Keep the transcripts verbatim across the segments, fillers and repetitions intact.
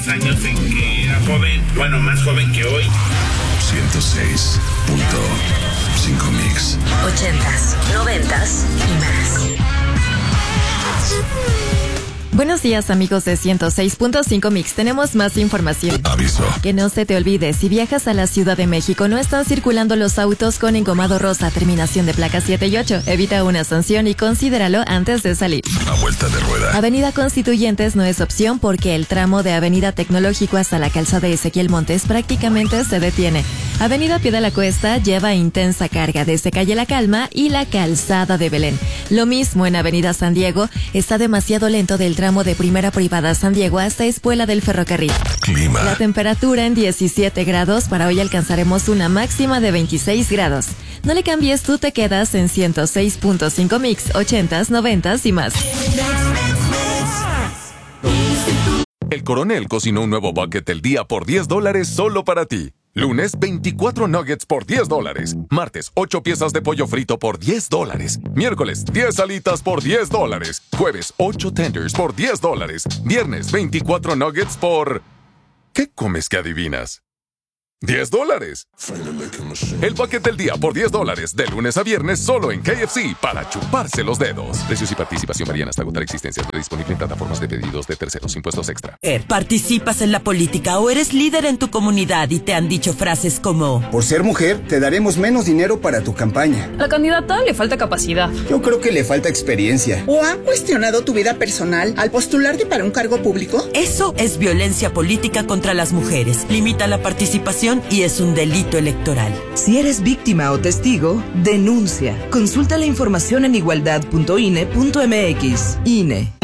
Años en que era joven, bueno, más joven que hoy. ciento seis punto cinco Mix. Ochentas, noventas y más. Buenos días, amigos de ciento seis punto cinco Mix. Tenemos más información. Aviso. Que no se te olvide, si viajas a la Ciudad de México, no están circulando los autos con engomado rosa, terminación de placas siete y ocho. Evita una sanción y considéralo antes de salir. A vuelta de rueda. Avenida Constituyentes no es opción porque el tramo de Avenida Tecnológico hasta la calzada de Ezequiel Montes prácticamente se detiene. Avenida Pie de la Cuesta lleva intensa carga desde Calle La Calma y la calzada de Belén. Lo mismo en Avenida San Diego, está demasiado lento del tramo de Primera Privada San Diego hasta Espuela del Ferrocarril. Clima. La temperatura en diecisiete grados, para hoy alcanzaremos una máxima de veintiséis grados. No le cambies, tú te quedas en ciento seis punto cinco Mix, ochentas, noventas y más. El Coronel cocinó un nuevo bucket del día por diez dólares solo para ti. Lunes, veinticuatro nuggets por diez dólares. Martes, ocho piezas de pollo frito por diez dólares. Miércoles, diez alitas por diez dólares. Jueves, ocho tenders por diez dólares. Viernes, veinticuatro nuggets por... ¿Qué comes que adivinas? diez dólares. El bucket del día por diez dólares. De lunes a viernes solo en K F C para chuparse los dedos. Precios y participación varían hasta agotar existencias. Disponible en plataformas de pedidos de terceros. Impuestos extra. ¿Participas en la política o eres líder en tu comunidad y te han dicho frases como: por ser mujer, te daremos menos dinero para tu campaña? La candidata le falta capacidad. Yo creo que le falta experiencia. ¿O han cuestionado tu vida personal al postularte para un cargo público? Eso es violencia política contra las mujeres. Limita la participación y es un delito electoral. Si eres víctima o testigo, denuncia. Consulta la información en igualdad punto I N E punto M X. I N E.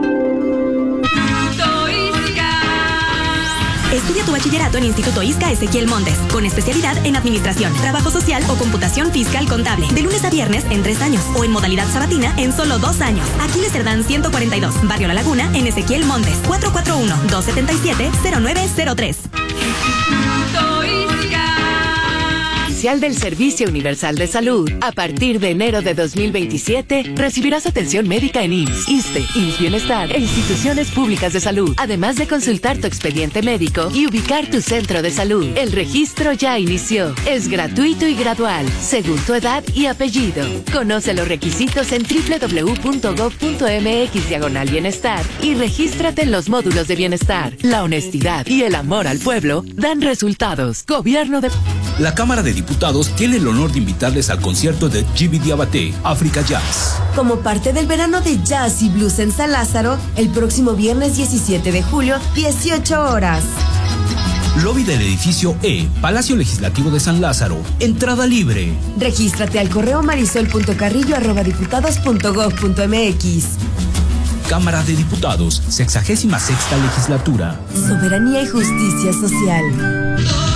Estudia tu bachillerato en Instituto ISCA Ezequiel Montes, con especialidad en Administración, Trabajo Social o Computación Fiscal Contable, de lunes a viernes en tres años, o en modalidad sabatina en solo dos años. Aquiles Cerdán ciento cuarenta y dos, Barrio La Laguna, en Ezequiel Montes, cuatro cuatro uno, dos siete siete, cero nueve cero tres. Del Servicio Universal de Salud. A partir de enero de dos mil veintisiete, recibirás atención médica en I M S S, ISSSTE, I M S S Bienestar e instituciones públicas de salud, además de consultar tu expediente médico y ubicar tu centro de salud. El registro ya inició. Es gratuito y gradual, según tu edad y apellido. Conoce los requisitos en doble u doble u doble u punto gob punto m x diagonal bienestar y regístrate en los módulos de bienestar. La honestidad y el amor al pueblo dan resultados. Gobierno de... La Cámara de Diputados tiene el honor de invitarles al concierto de Jibi Diabaté, África Jazz. Como parte del verano de Jazz y Blues en San Lázaro, el próximo viernes diecisiete de julio, dieciocho horas. Lobby del edificio E, Palacio Legislativo de San Lázaro. Entrada libre. Regístrate al correo marisol punto carrillo arroba diputados punto gob punto m x. Cámara de Diputados, sexagésima sexta legislatura. Soberanía y justicia social.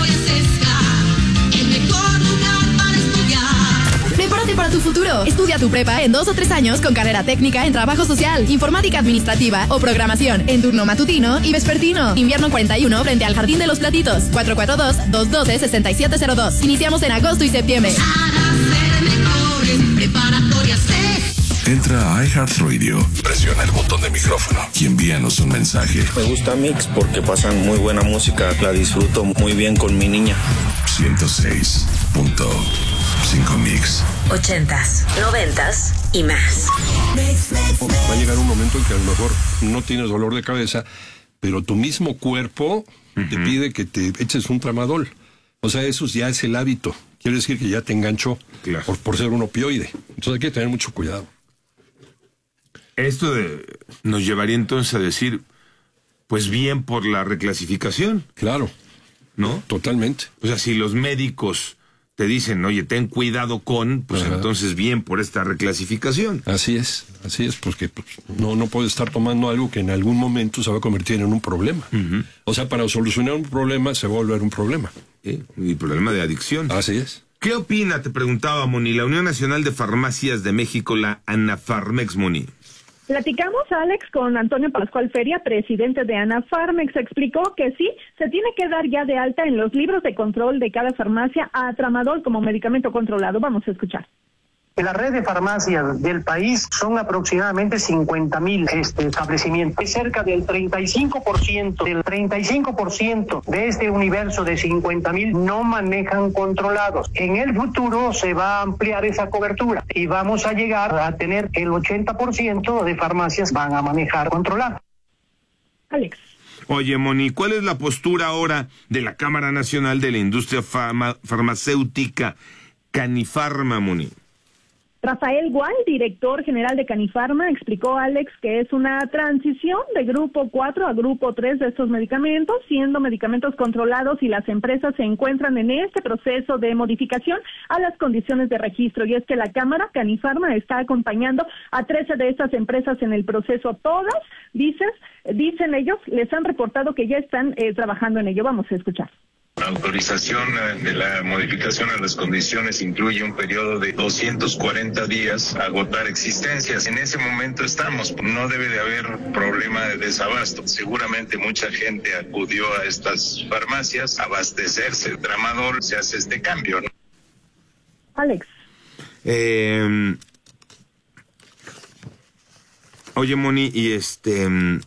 Para tu futuro. Estudia tu prepa en dos o tres años con carrera técnica en trabajo social, informática administrativa o programación en turno matutino y vespertino. Invierno cuarenta y uno frente al Jardín de los Platitos. cuatro cuatro dos, dos uno dos, seis siete cero dos. Iniciamos en agosto y septiembre. Entra a iHeartRadio, presiona el botón de micrófono y envíanos un mensaje. Me gusta Mix porque pasan muy buena música, la disfruto muy bien con mi niña. ciento seis punto cinco Mix. Ochentas, noventas y más. Va a llegar un momento en que a lo mejor no tienes dolor de cabeza, pero tu mismo cuerpo uh-huh. te pide que te eches un tramadol. O sea, eso ya es el hábito. Quiere decir que ya te enganchó claro. por, por ser un opioide. Entonces hay que tener mucho cuidado. Esto de, nos llevaría entonces a decir, pues bien por la reclasificación. Claro. ¿No? Totalmente. O sea, si los médicos te dicen, oye, ten cuidado con, pues Ajá. entonces bien por esta reclasificación. Así es, así es, porque pues, no, no puedes estar tomando algo que en algún momento se va a convertir en un problema. Uh-huh. O sea, para solucionar un problema se va a volver un problema. Sí, y problema de adicción. Así es. ¿Qué opina, te preguntaba, Moni, la Unión Nacional de Farmacias de México, la ANAFARMEX, Moni? Platicamos, Alex, con Antonio Pascual Feria, presidente de ANAFARMEX. Explicó que sí, se tiene que dar ya de alta en los libros de control de cada farmacia a tramadol como medicamento controlado. Vamos a escuchar. La red de farmacias del país son aproximadamente cincuenta mil este, establecimientos. Es cerca del treinta y cinco por ciento, del treinta y cinco por ciento de este universo de cincuenta mil no manejan controlados. En el futuro se va a ampliar esa cobertura y vamos a llegar a tener el ochenta por ciento de farmacias van a manejar controlados. Alex. Oye, Moni, ¿cuál es la postura ahora de la Cámara Nacional de la Industria Farma- Farmacéutica, Canifarma, Moni? Rafael Gual, director general de Canifarma, explicó, Alex, que es una transición de grupo cuatro a grupo tres de estos medicamentos, siendo medicamentos controlados y las empresas se encuentran en este proceso de modificación a las condiciones de registro. Y es que la Cámara Canifarma está acompañando a trece de estas empresas en el proceso. Todas, dices, dicen ellos, les han reportado que ya están eh, trabajando en ello. Vamos a escuchar. La autorización de la modificación a las condiciones incluye un periodo de doscientos cuarenta días a agotar existencias. En ese momento estamos, no debe de haber problema de desabasto. Seguramente mucha gente acudió a estas farmacias a abastecerse de tramadol, se hace este cambio, ¿no? Alex. Eh, oye, Moni, y este,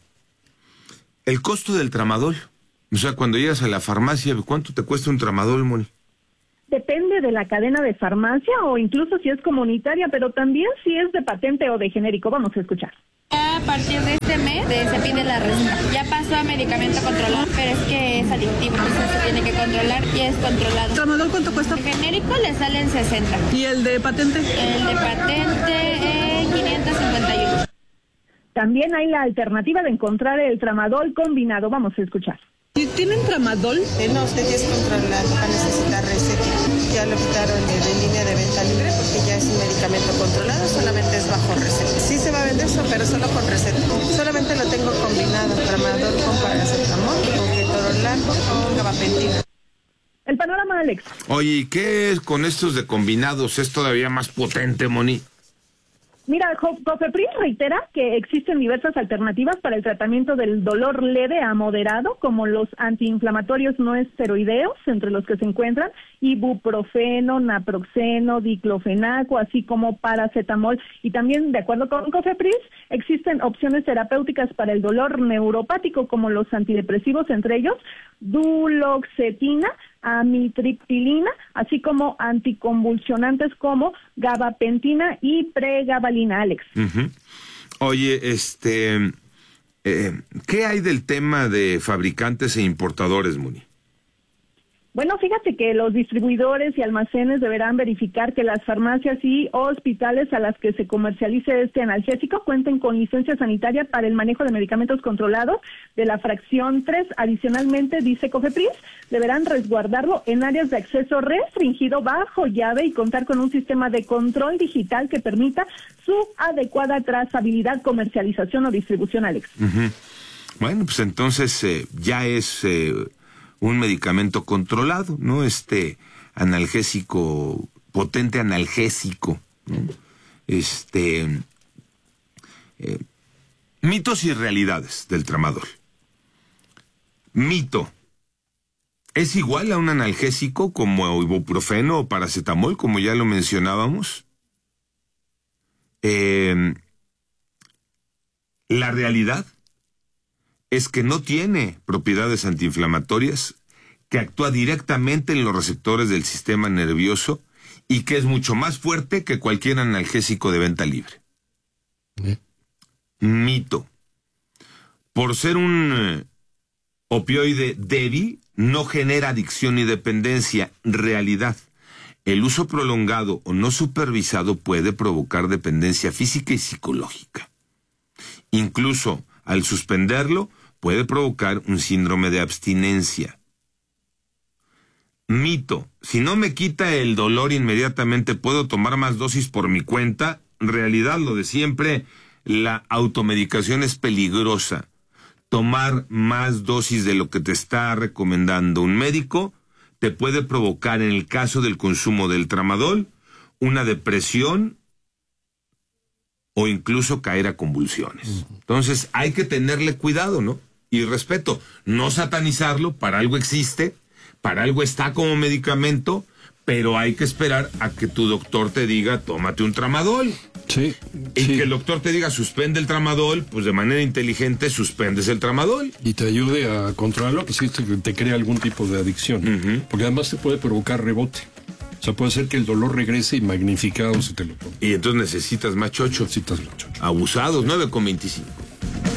el costo del tramadol. O sea, cuando llegas a la farmacia, ¿cuánto te cuesta un tramadol, Moni? Depende de la cadena de farmacia o incluso si es comunitaria, pero también si es de patente o de genérico. Vamos a escuchar. A partir de este mes se pide la receta. Ya pasó a medicamento controlado, pero es que es adictivo, entonces se tiene que controlar y es controlado. ¿Tramadol cuánto cuesta? El genérico le sale en sesenta. ¿Y el de patente? El de patente en quinientos cincuenta y uno. También hay la alternativa de encontrar el tramadol combinado. Vamos a escuchar. ¿Tienen tramadol? Eh, no, usted ya es controlar, va a necesitar receta. Ya lo quitaron de, de línea de venta libre porque ya es un medicamento controlado, solamente es bajo receta. Sí se va a vender eso, pero solo con receta. Solamente lo tengo combinado, tramadol con paracetamol, con ketorolac, con gabapentina. El panorama, Alex. Oye, ¿y qué es con estos de combinados? ¿Es todavía más potente, Moni? Mira, COFEPRIS reitera que existen diversas alternativas para el tratamiento del dolor leve a moderado, como los antiinflamatorios no esteroideos, entre los que se encuentran ibuprofeno, naproxeno, diclofenaco, así como paracetamol. Y también, de acuerdo con COFEPRIS, existen opciones terapéuticas para el dolor neuropático, como los antidepresivos, entre ellos duloxetina, amitriptilina, así como anticonvulsionantes como gabapentina y pregabalina, Alex. Uh-huh. Oye, este, eh, ¿qué hay del tema de fabricantes e importadores, Moni? Bueno, fíjate que los distribuidores y almacenes deberán verificar que las farmacias y hospitales a las que se comercialice este analgésico cuenten con licencia sanitaria para el manejo de medicamentos controlados de la fracción tres. Adicionalmente, dice COFEPRIS, deberán resguardarlo en áreas de acceso restringido bajo llave y contar con un sistema de control digital que permita su adecuada trazabilidad, comercialización o distribución, Alex. Uh-huh. Bueno, pues entonces eh, ya es... Eh... un medicamento controlado, ¿no? Este analgésico, potente analgésico, ¿no? Este, eh, mitos y realidades del tramadol. Mito. ¿Es igual a un analgésico como ibuprofeno o paracetamol, como ya lo mencionábamos? Eh, la realidad es que no tiene propiedades antiinflamatorias, que actúa directamente en los receptores del sistema nervioso y que es mucho más fuerte que cualquier analgésico de venta libre. ¿Eh? Mito. Por ser un eh, opioide débil, no genera adicción ni dependencia. Realidad. El uso prolongado o no supervisado puede provocar dependencia física y psicológica. Incluso al suspenderlo, puede provocar un síndrome de abstinencia. Mito. Si no me quita el dolor inmediatamente, ¿puedo tomar más dosis por mi cuenta? Realidad, lo de siempre, la automedicación es peligrosa. Tomar más dosis de lo que te está recomendando un médico te puede provocar, en el caso del consumo del tramadol, una depresión o incluso caer a convulsiones. Entonces hay que tenerle cuidado, ¿no? Y respeto, no satanizarlo, para algo existe, para algo está como medicamento, pero hay que esperar a que tu doctor te diga, tómate un tramadol. Sí. Y sí. que el doctor te diga, suspende el tramadol, pues de manera inteligente suspendes el tramadol. Y te ayude a controlarlo, pues sí, te, te crea algún tipo de adicción. Uh-huh. Porque además te puede provocar rebote. O sea, puede ser que el dolor regrese y magnificado se te lo tome. Y entonces necesitas más chocho. Necesitas más chocho. Abusados, nueve con veinticinco.